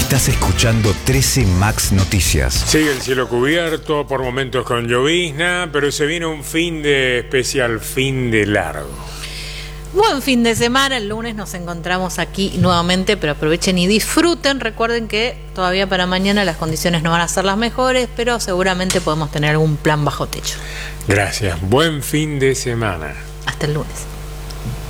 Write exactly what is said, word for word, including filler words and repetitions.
Estás escuchando trece Max Noticias. Sigue el cielo cubierto, por momentos con llovizna, pero se viene un fin de especial, fin de largo. Buen fin de semana, el lunes nos encontramos aquí nuevamente, pero aprovechen y disfruten. Recuerden que todavía para mañana las condiciones no van a ser las mejores, pero seguramente podemos tener algún plan bajo techo. Gracias, buen fin de semana. Hasta el lunes.